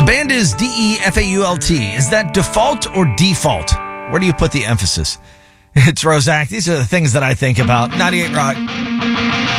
band is DEFAULT. Is that default or default? Where do you put the emphasis? It's Roszak. These are the things that I think about. 98 Rock.